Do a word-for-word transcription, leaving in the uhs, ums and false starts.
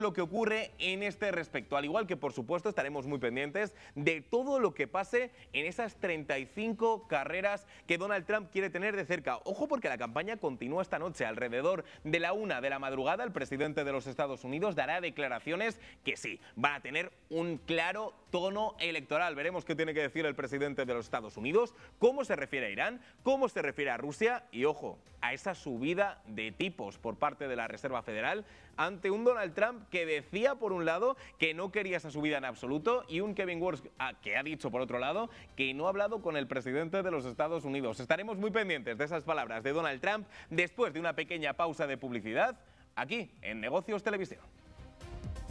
lo que ocurre en este respecto, al igual que por supuesto estaremos muy pendientes de todo lo que pase en esas treinta y cinco carreras que Donald Trump quiere tener de cerca. Ojo, porque la campaña continúa esta noche. Alrededor de la una de la madrugada, el presidente de los Estados Unidos dará declaraciones que sí, van a tener un claro tono electoral. Veremos qué tiene que decir el presidente de los Estados Unidos, cómo se refiere a Irán, cómo se refiere a Rusia y, ojo, a esa subida de tipos por parte de la Reserva Federal ante un Donald Trump que decía, por un lado, que no quería esa subida en absoluto, y un Kevin Walsh que ha dicho, por otro lado, que no ha hablado con el presidente de los Estados Unidos. Estaremos muy pendientes de esas palabras de Donald Trump después de una pequeña pausa de publicidad aquí en Negocios Televisión.